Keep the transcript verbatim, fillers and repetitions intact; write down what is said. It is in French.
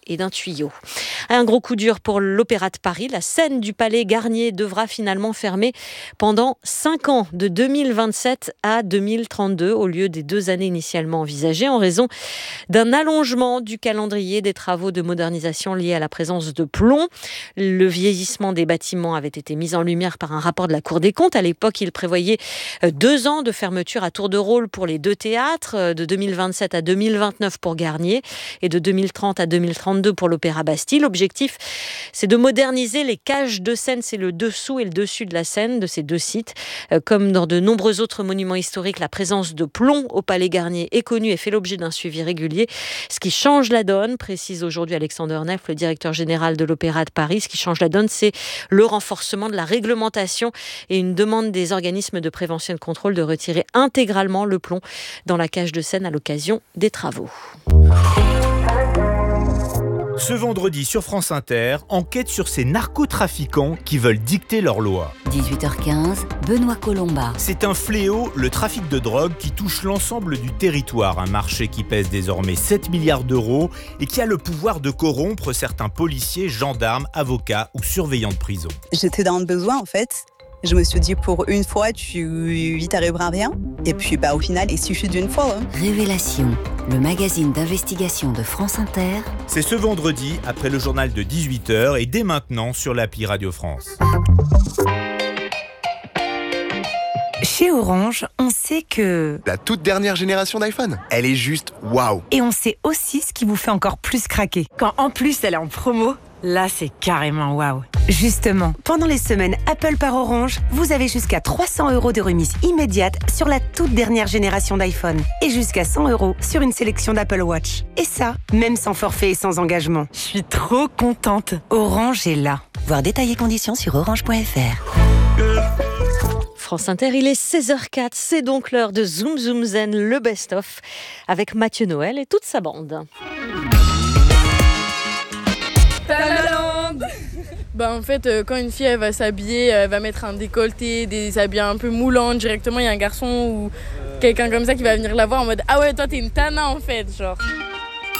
et d'un tuyau. Un gros coup dur pour l'Opéra de Paris. La scène du Palais Garnier devra finalement fermer pendant cinq ans, de deux mille vingt-sept à deux mille trente-deux, au lieu des deux années initialement envisagées, en raison d'un allongement du calendrier des travaux de modernisation liés à la présence de plomb. Le vieillissement des bâtiments avait été mis en lumière par un rapport de la Cour des comptes. À l'époque, il prévoyait deux ans de fermeture à tour de rôle pour les deux théâtres, de deux mille vingt-sept à deux mille vingt-neuf pour Garnier et de deux mille trente à deux mille trente-deux pour l'Opéra Bastille. L'objectif, c'est de moderniser les cages de scène, c'est le dessous et le dessus de la scène de ces deux sites. Comme dans de nombreux autres monuments historiques, la présence de plomb au Palais Garnier est connue et fait l'objet d'un suivi régulier. Ce qui change la donne, précise aujourd'hui Alexander Neff, le directeur général de l'Opéra de Paris, ce qui change la donne, c'est le renforcement de la réglementation et une demande des organismes de prévention et de contrôle de retirer intégralement le plomb dans la cage de scène à l'occasion des travaux. Ce vendredi sur France Inter, enquête sur ces narcotrafiquants qui veulent dicter leurs lois. dix-huit heures quinze, Benoît Colomba. C'est un fléau, le trafic de drogue, qui touche l'ensemble du territoire. Un marché qui pèse désormais sept milliards d'euros et qui a le pouvoir de corrompre certains policiers, gendarmes, avocats ou surveillants de prison. J'étais dans le besoin en fait. Je me suis dit, pour une fois, tu y t'arriveras rien. Et puis, bah, au final, il suffit d'une fois. Hein. Révélation, le magazine d'investigation de France Inter. C'est ce vendredi, après le journal de dix-huit heures et dès maintenant sur l'appli Radio France. Chez Orange, on sait que... La toute dernière génération d'iPhone, elle est juste waouh. Et on sait aussi ce qui vous fait encore plus craquer. Quand en plus elle est en promo, là c'est carrément waouh. Justement, pendant les semaines Apple par Orange, vous avez jusqu'à trois cents euros de remise immédiate sur la toute dernière génération d'iPhone et jusqu'à cent euros sur une sélection d'Apple Watch. Et ça, même sans forfait et sans engagement. Je suis trop contente. Orange est là. Voir détails et conditions sur orange point f r. France Inter, il est seize heures zéro quatre, c'est donc l'heure de Zoom Zoom Zen, le best-of, avec Mathieu Noël et toute sa bande. Bah en fait, euh, quand une fille elle va s'habiller, elle va mettre un décolleté, des habits un peu moulants, directement il y a un garçon ou quelqu'un comme ça qui va venir la voir en mode « Ah ouais, toi t'es une tana en fait », genre.